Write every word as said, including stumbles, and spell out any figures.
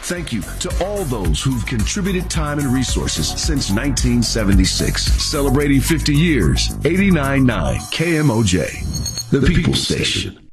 Thank you to all those who've contributed time and resources since nineteen seventy-six. Celebrating fifty years, eighty-nine point nine K M O J, the, the People Station.